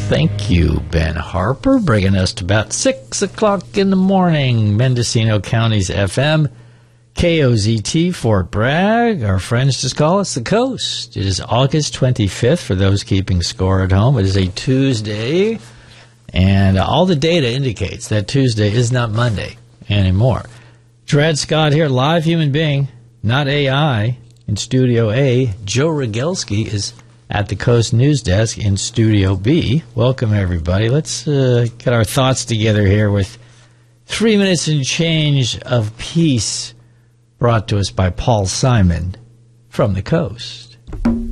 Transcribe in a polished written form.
Thank you, Ben Harper, bringing us to about 6 o'clock in the morning. Mendocino County's FM, KOZT, Fort Bragg. Our friends just call us the Coast. It is August 25th for those keeping score at home. It is a Tuesday, and all the data indicates that Tuesday is not Monday anymore. Dred Scott here, live human being, not AI, in Studio A. Joe Rogelski is at the Coast News Desk in Studio B. Welcome, everybody. Let's get our thoughts together here with 3 minutes and change of peace brought to us by Paul Simon from the Coast.